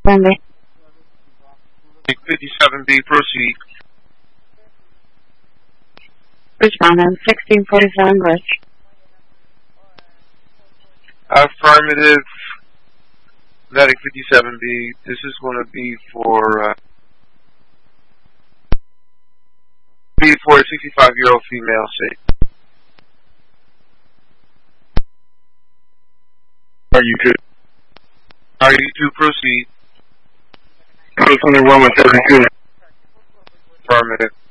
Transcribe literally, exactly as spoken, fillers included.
Friendly. fifty-seven B, proceed. Respondent, sixteen forty-seven Bridge. Affirmative. Medic fifty-seven B, this is going to be for, uh, be for a sixty-five-year-old female, say. Are you two? Are you two, proceed. Code twenty-one one seven two. Affirmative.